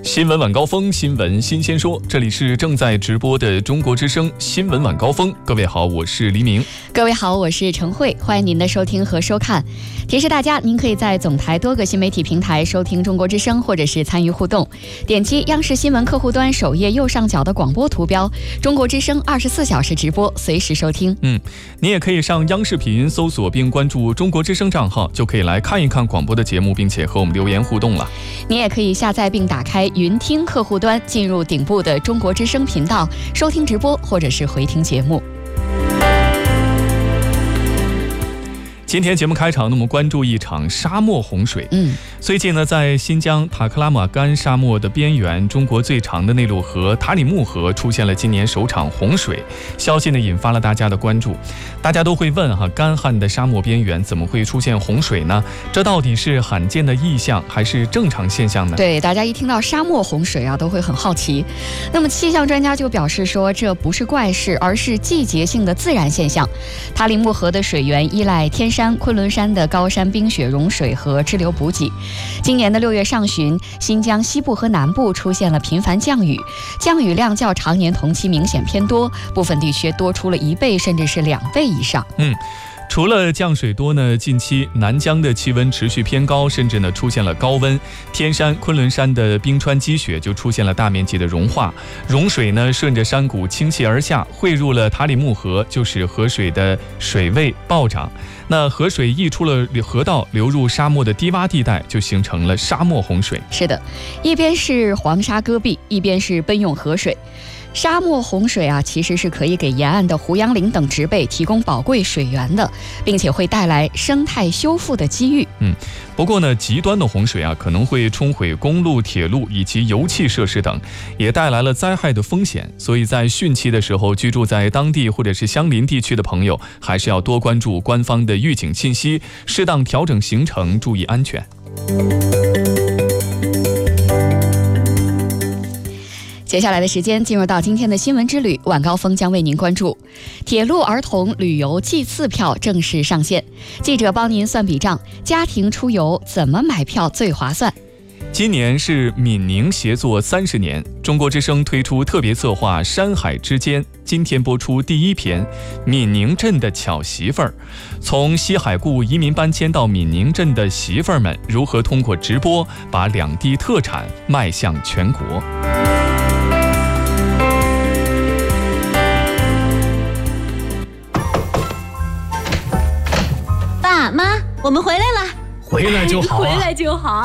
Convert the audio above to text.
新闻晚高峰，新闻新鲜说，这里是正在直播的中国之声新闻晚高峰。各位好，我是黎明。 各位好，我是陈慧，欢迎您的收听和收看。提示大家，您可以在总台多个新媒体平台收听中国之声，或者是参与互动。点击央视新闻客户端首页右上角的广播图标，中国之声24小时直播，随时收听。 你也可以上央视频搜索并关注中国之声账号，就可以来看一看广播的节目，并且和我们留言互动了。 你也可以下载并打开云听客户端，进入顶部的中国之声频道，收听直播或者是回听节目。 今天节目开场，我们关注一场沙漠洪水。最近呢，在新疆塔克拉玛干沙漠的边缘，中国最长的内陆河塔里木河出现了今年首场洪水，消息呢引发了大家的关注。大家都会问干旱的沙漠边缘怎么会出现洪水呢？这到底是罕见的异象还是正常现象呢？ 对，大家一听到沙漠洪水都会很好奇。那么气象专家就表示说，这不是怪事，而是季节性的自然现象。塔里木河的水源依赖天山、昆仑山的高山冰雪融水和支流补给。今年的6月上旬，新疆西部和南部出现了频繁降雨，降雨量较常年同期明显偏多，部分地区多出了1倍甚至是2倍以上。 除了降水多呢，近期南疆的气温持续偏高，甚至呢出现了高温。天山、昆仑山的冰川积雪就出现了大面积的融化，融水呢顺着山谷倾泻而下，汇入了塔里木河，就使河水的水位暴涨。那河水溢出了河道，流入沙漠的低洼地带，就形成了沙漠洪水。 是的，一边是黄沙戈壁，一边是奔涌河水。沙漠洪水其实是可以给沿岸的胡杨林等植被提供宝贵水源的，并且会带来生态修复的机遇。 不过呢，极端的洪水可能会冲毁公路、铁路以及油气设施等，也带来了灾害的风险。所以在汛期的时候，居住在当地或者是相邻地区的朋友，还是要多关注官方的预警信息，适当调整行程，注意安全。 接下来的时间进入到今天的新闻之旅，晚高峰将为您关注铁路儿童旅游季次票正式上线，记者帮您算笔账，家庭出游怎么买票最划算？ 今年是闽宁协作30年，中国之声推出特别策划《山海之间》，今天播出第1篇《闽宁镇的巧媳妇儿》。从西海固移民搬迁到闽宁镇的媳妇儿们，如何通过直播把两地特产迈向全国？ 爸妈，我们回来了。 回来就好， 回来就好。